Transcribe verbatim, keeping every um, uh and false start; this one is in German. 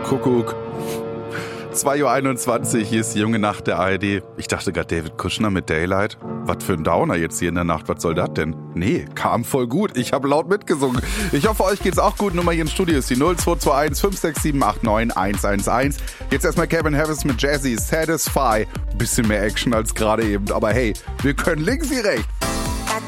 Kuckuck. zwei Uhr einundzwanzig, hier ist die junge Nacht der A R D. Ich dachte gerade David Kushner mit Daylight. Was für ein Downer jetzt hier in der Nacht, was soll das denn? Nee, kam voll gut. Ich habe laut mitgesungen. Ich hoffe, euch geht's auch gut. Nummer hier ins Studio ist die null zwei zwei eins fünf sechs sieben acht neun eins eins eins. Jetzt erstmal Kevin Harris mit Jazzy, Satisfy. Bisschen mehr Action als gerade eben, aber hey, wir können links wie rechts.